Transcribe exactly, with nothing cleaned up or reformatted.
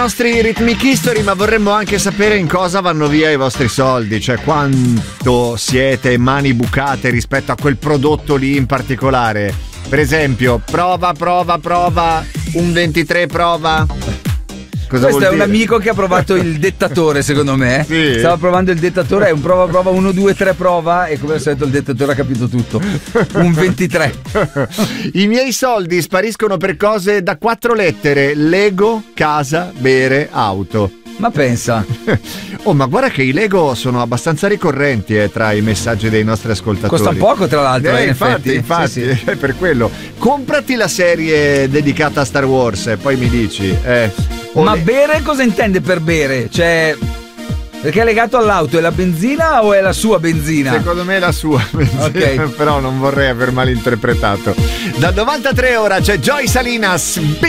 nostri Rhythmic History, ma vorremmo anche sapere in cosa vanno via i vostri soldi, cioè quanto siete mani bucate rispetto a quel prodotto lì in particolare. Per esempio, prova, prova, prova, un ventitré prova. Cosa Questo è dire? un amico che ha provato il dettatore, secondo me. Sì. Stava provando il dettatore, è un prova prova uno due tre prova e come al solito il dettatore ha capito tutto. Un ventitré. I miei soldi spariscono per cose da quattro lettere: Lego, casa, bere, auto. Ma pensa. Oh, ma guarda che i Lego sono abbastanza ricorrenti eh, tra i messaggi dei nostri ascoltatori. Costa poco, tra l'altro, eh, in infatti, effetti. infatti, Sì, sì. è per quello. Comprati la serie dedicata a Star Wars e poi mi dici. Eh, Ma le... bere cosa intende per bere? Cioè, perché è legato all'auto, è la benzina o è la sua benzina? Secondo me è la sua benzina, Ok. però non vorrei aver malinterpretato. Da novantatré ora c'è Joy Salinas.